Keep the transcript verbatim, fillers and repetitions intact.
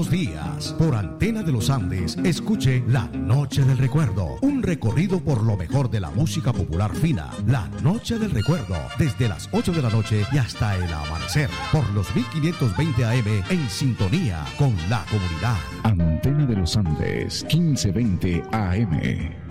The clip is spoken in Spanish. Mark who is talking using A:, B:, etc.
A: los días, por Antena de los Andes, escuche La Noche del Recuerdo, un recorrido por lo mejor de la música popular fina. La Noche del Recuerdo, desde las ocho de la noche y hasta el amanecer, por los mil quinientos veinte A M, en sintonía con la comunidad.
B: Antena de los Andes, quince veinte A M.